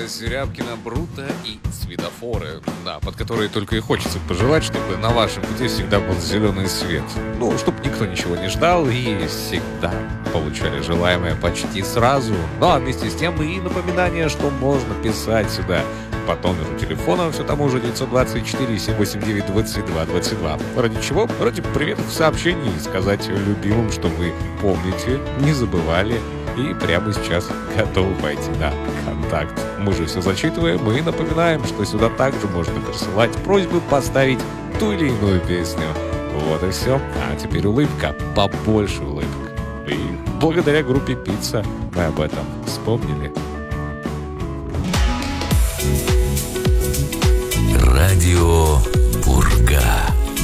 Серябкина, Брута и светофоры. Да, под которые только и хочется пожелать, чтобы на вашем пути всегда был зеленый свет. Ну, чтобы никто ничего не ждал и всегда получали желаемое почти сразу. Ну, а вместе с тем и напоминание, что можно писать сюда по номеру телефона, все тому же 924-789-2222. Ради чего? Ради приветов сообщений и сказать любимым, что вы помните, не забывали и прямо сейчас готовы пойти на контакт. Мы же все зачитываем и напоминаем, что сюда также можно присылать просьбы поставить ту или иную песню. Вот и все. А теперь улыбка, побольше улыбок. И благодаря группе «Пицца» мы об этом вспомнили. Радио Пурга.